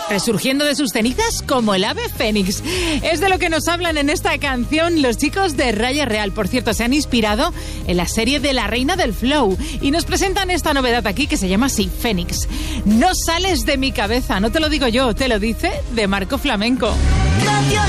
resurgiendo de sus cenizas como el ave fénix. Es de lo que nos hablan en esta canción los chicos de Raya Real. Por cierto, se han inspirado en la serie de La Reina del Flow y nos presentan esta novedad aquí que se llama así, Fénix. No sales de mi cabeza, no te lo digo yo, te lo dice De Marco Flamenco.